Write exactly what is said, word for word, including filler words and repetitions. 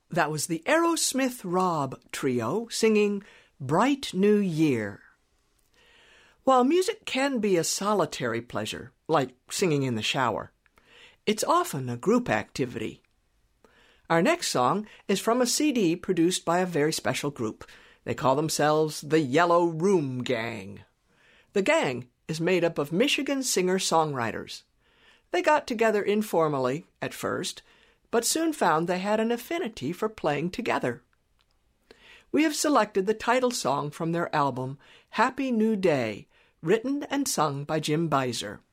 That was the Aerosmith Rob Trio singing Bright New Year. While music can be a solitary pleasure, like singing in the shower, it's often a group activity. Our next song is from a C D produced by a very special group. They call themselves the Yellow Room Gang. The gang is made up of Michigan singer-songwriters. They got together informally at first, but soon found they had an affinity for playing together. We have selected the title song from their album, Happy New Day, written and sung by Jim Beiser.